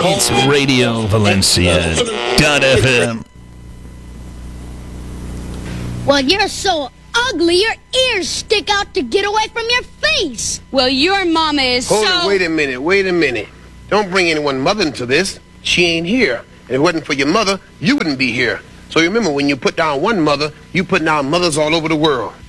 It's Radio Valencia. .fm. Well, you're so ugly, your ears stick out to get away from your face. Well, your mama is Hold it, wait a minute. Don't bring anyone mother into this. She ain't here. If it wasn't for your mother, you wouldn't be here. So remember, when you put down one mother, you put down mothers all over the world.